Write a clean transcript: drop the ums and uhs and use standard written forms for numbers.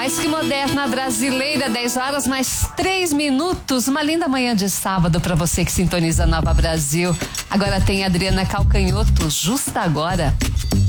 mais que moderna brasileira, 10 horas mais 3 minutos. Uma linda manhã de sábado para você que sintoniza Nova Brasil. Agora tem Adriana Calcanhoto, Justa Agora.